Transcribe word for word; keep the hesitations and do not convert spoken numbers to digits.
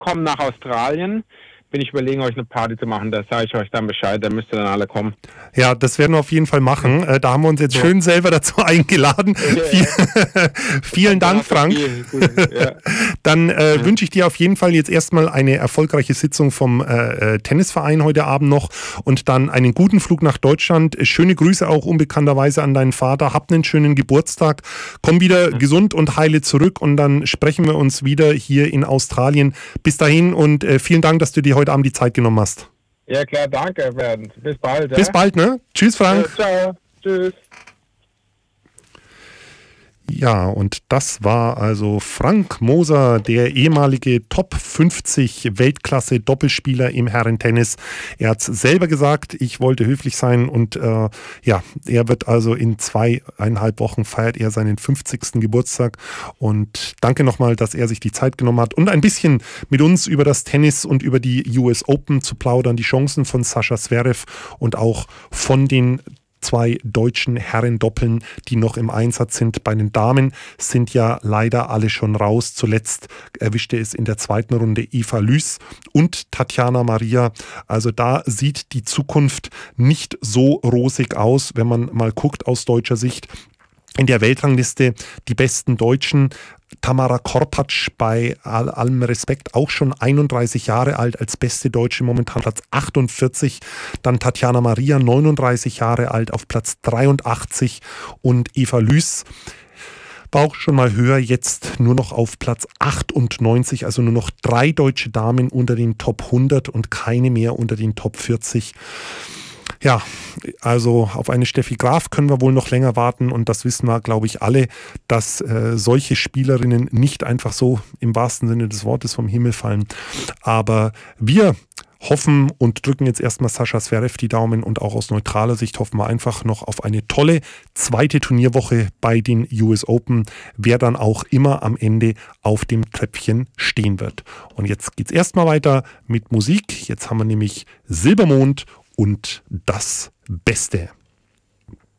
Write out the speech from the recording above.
komme nach Australien, bin ich überlegen, euch eine Party zu machen. Da sage ich euch dann Bescheid, da müsst ihr dann alle kommen. Ja, das werden wir auf jeden Fall machen. Äh, da haben wir uns jetzt ja. schön selber dazu eingeladen. Okay. Vielen Dank, Frank. Ja. Dann äh, ja. wünsche ich dir auf jeden Fall jetzt erstmal eine erfolgreiche Sitzung vom äh, Tennisverein heute Abend noch und dann einen guten Flug nach Deutschland. Schöne Grüße auch unbekannterweise an deinen Vater. Habt einen schönen Geburtstag. Komm wieder ja. gesund und heile zurück und dann sprechen wir uns wieder hier in Australien. Bis dahin und äh, vielen Dank, dass du dir heute Abend die Zeit genommen hast. Ja klar, danke Bernd. Bis bald. Ja? Bis bald, ne? Tschüss, Frank. Ja, ciao. Tschüss. Ja, und das war also Frank Moser, der ehemalige Top fünfzig Weltklasse-Doppelspieler im Herrentennis. Er hat selber gesagt, ich wollte höflich sein und äh, ja, er wird also in zweieinhalb Wochen feiert er seinen fünfzigsten Geburtstag und danke nochmal, dass er sich die Zeit genommen hat und ein bisschen mit uns über das Tennis und über die U S Open zu plaudern, die Chancen von Sascha Zverev und auch von den zwei deutschen Herrendoppeln, die noch im Einsatz sind. Bei den Damen sind ja leider alle schon raus. Zuletzt erwischte es in der zweiten Runde Eva Lüß und Tatjana Maria. Also da sieht die Zukunft nicht so rosig aus, wenn man mal guckt aus deutscher Sicht. In der Weltrangliste die besten Deutschen. Tamara Korpatsch, bei all, allem Respekt, auch schon einunddreißig Jahre alt, als beste Deutsche momentan Platz achtundvierzig. Dann Tatjana Maria, neununddreißig Jahre alt, auf Platz dreiundachtzig. Und Eva Lüß war auch schon mal höher, jetzt nur noch auf Platz achtundneunzig. Also nur noch drei deutsche Damen unter den Top hundert und keine mehr unter den Top vierzig. Ja, also auf eine Steffi Graf können wir wohl noch länger warten und das wissen wir, glaube ich, alle, dass äh, solche Spielerinnen nicht einfach so im wahrsten Sinne des Wortes vom Himmel fallen. Aber wir hoffen und drücken jetzt erstmal Sascha Zverev die Daumen und auch aus neutraler Sicht hoffen wir einfach noch auf eine tolle zweite Turnierwoche bei den U S Open, wer dann auch immer am Ende auf dem Treppchen stehen wird. Und jetzt geht's erstmal weiter mit Musik. Jetzt haben wir nämlich Silbermond und das Beste.